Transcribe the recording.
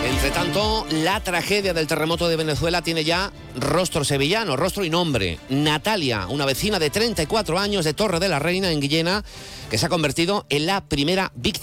Entre tanto, la tragedia del terremoto de Venezuela tiene ya rostro sevillano, rostro y nombre. Natalia, una vecina de 34 años de Torre de la Reina, en Guillena, que se ha convertido en la primera víctima